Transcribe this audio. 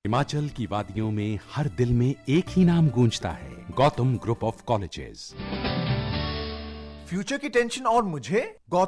हिमाचल की वादियों में हर दिल में एक ही नाम गूंजता है, Gautam group of colleges. Future की टेंशन और मुझे